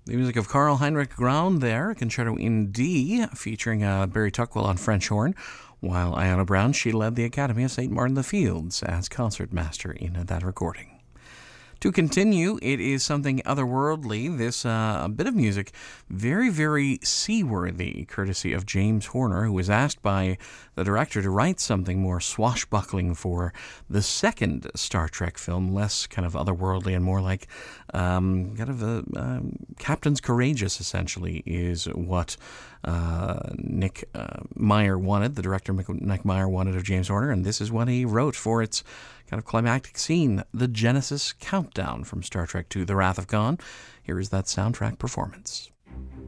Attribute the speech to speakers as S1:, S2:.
S1: The music of Carl Heinrich Graun there, a concerto in D, featuring Barry Tuckwell on French horn, while Iona Brown, she led the Academy of St. Martin the Fields as concertmaster in that recording. To continue, it is something otherworldly, this bit of music, very, very seaworthy, courtesy of James Horner, who was asked by the director to write something more swashbuckling for the second Star Trek film, less kind of otherworldly and more like Captain's Courageous, essentially, is what Nick Meyer wanted, the director Nick Meyer wanted of James Horner, and this is what he wrote for its kind of climactic scene, the Genesis Countdown from Star Trek II: The Wrath of Khan. Here is that soundtrack performance.